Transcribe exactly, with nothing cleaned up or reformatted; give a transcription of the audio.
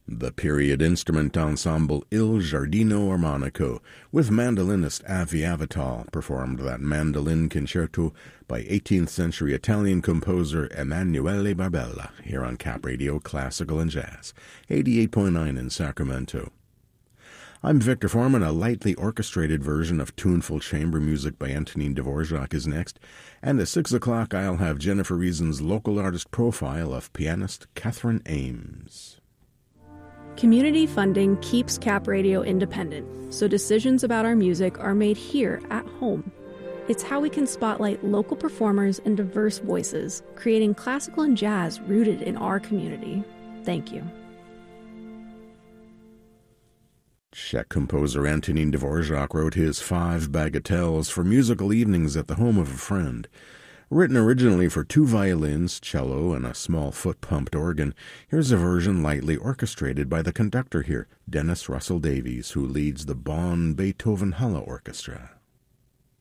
The period instrument ensemble Il Giardino Armonico with mandolinist Avi Avital performed that mandolin concerto by eighteenth century Italian composer Emanuele Barbella here on Cap Radio Classical and Jazz, eighty-eight point nine in Sacramento. I'm Victor Foreman. A lightly orchestrated version of tuneful chamber music by Antonin Dvorak is next, and at six o'clock I'll have Jennifer Reason's local artist profile of pianist Catherine Ames. Community funding keeps Cap Radio independent, so decisions about our music are made here at home. It's how we can spotlight local performers and diverse voices, creating classical and jazz rooted in our community. Thank you. Czech composer Antonin Dvorak wrote his Five Bagatelles for musical evenings at the home of a friend. Written originally for two violins, cello, and a small foot-pumped organ, here's a version lightly orchestrated by the conductor here, Dennis Russell Davies, who leads the Bonn Beethoven Halle Orchestra.